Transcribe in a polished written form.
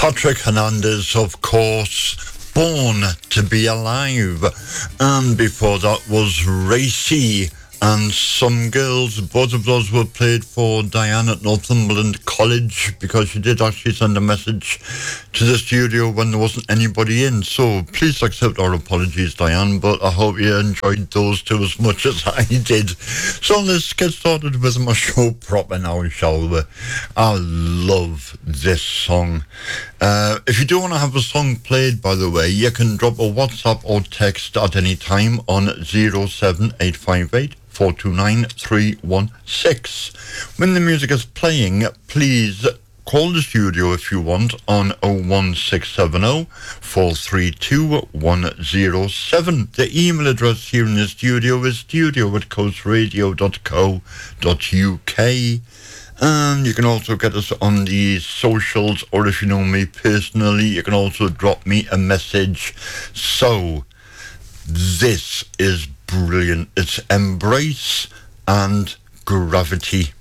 Patrick Hernandez, of course, Born to Be Alive. And before that was Racy and Some Girls. Both of those were played for Diane at Northumberland College because she did actually send a message to the studio when there wasn't anybody in. So please accept our apologies, Diane, but I hope you enjoyed those two as much as I did. So let's get started with my show proper now, shall we? I love this song. If you do want to have a song played, by the way, you can drop a WhatsApp or text at any time on 07858 429 316. When the music is playing, please call the studio if you want on 01670 432 107. The email address here in the studio is studio@coastradio.co.uk. And you can also get us on the socials, or if you know me personally, you can also drop me a message. So, this is brilliant. It's Embrace and Gravity.